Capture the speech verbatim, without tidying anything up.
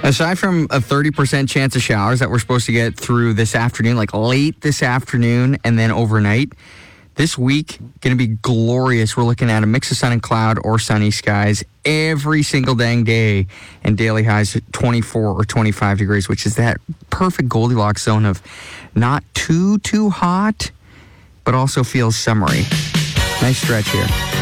Aside from a thirty percent chance of showers that we're supposed to get through this afternoon, like late this afternoon and then overnight, this week going to be glorious. We're looking at a mix of sun and cloud or sunny skies every single dang day, and daily highs at twenty-four or twenty-five degrees, which is that perfect Goldilocks zone of not too, too hot, but also feels summery. Nice stretch here.